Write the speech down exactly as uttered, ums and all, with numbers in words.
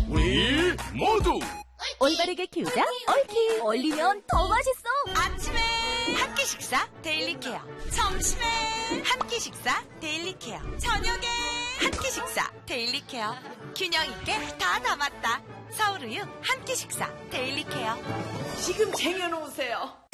우리 모두 올바르게 키우자 옳키. 올리면 더 맛있어. 아침에 한 끼 식사 데일리 케어, 점심에 한 끼 식사 데일리 케어, 저녁에 한 끼 식사 데일리 케어. 균형 있게 다 담았다. 서울우유 한 끼 식사 데일리 케어. 지금 쟁여놓으세요.